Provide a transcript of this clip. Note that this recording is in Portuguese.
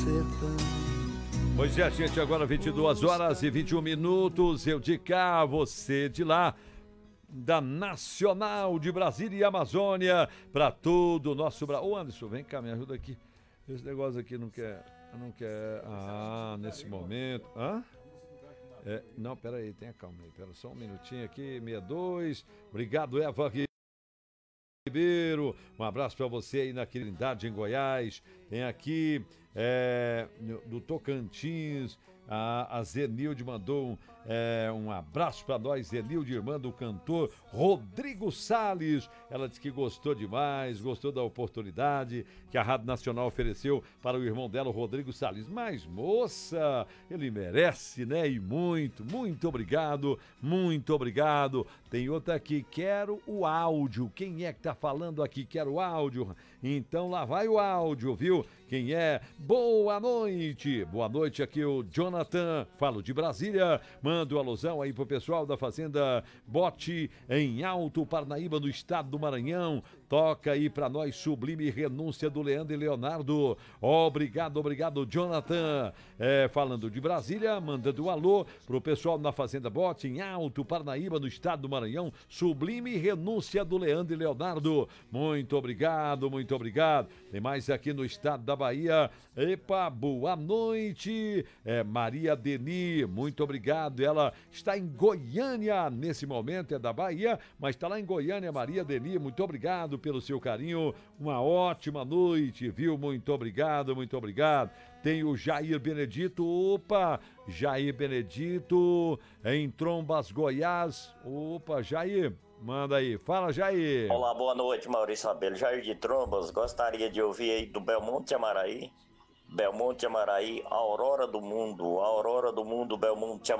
sertão. Pois é, gente, agora 22 horas e 21 minutos, eu de cá, você de lá, da Nacional de Brasília e Amazônia, para todo o nosso Brasil. Ô Anderson, vem cá, me ajuda aqui. Esse negócio aqui não quer, nesse momento. Hã? Não, peraí, tenha calma aí, pera só um minutinho aqui, 62. Obrigado, Eva Ribeiro, um abraço para você aí na Trindade, em Goiás. Tem aqui do Tocantins, a Zenilde mandou um abraço para nós, Zenilde, irmã do cantor Rodrigo Salles. Ela disse que gostou demais, gostou da oportunidade que a Rádio Nacional ofereceu para o irmão dela, o Rodrigo Salles. Mas, moça, ele merece, né? E muito, muito obrigado, muito obrigado. Tem outra aqui, quero o áudio. Quem é que tá falando aqui? Quero o áudio. Então lá vai o áudio, viu? Quem é? Boa noite! Boa noite, aqui o Jonathan, falo de Brasília, mando alusão aí pro pessoal da Fazenda Bote, em Alto Parnaíba, no estado do Maranhão. Toca aí pra nós Sublime Renúncia do Leandro e Leonardo. Obrigado, obrigado, Jonathan. Falando de Brasília, mandando um alô pro pessoal na Fazenda Bote, em Alto Parnaíba, no estado do Maranhão. Sublime Renúncia do Leandro e Leonardo. Muito obrigado, muito obrigado. Tem mais aqui no estado da Bahia. Epa, boa noite. Maria Deni, muito obrigado. Ela está em Goiânia nesse momento, é da Bahia, mas está lá em Goiânia, Maria Deni. Muito obrigado pelo seu carinho. Uma ótima noite, viu? Muito obrigado, muito obrigado. Tem o Jair Benedito. Opa, Jair Benedito em Trombas, Goiás. Opa, Jair, manda aí. Fala, Jair. Olá, boa noite, Maurício Rabelo. Jair de Trombas, gostaria de ouvir aí do Belmonte Amaraí. Belmonte Amaraí, Aurora do Mundo, Belmonte Amaraí.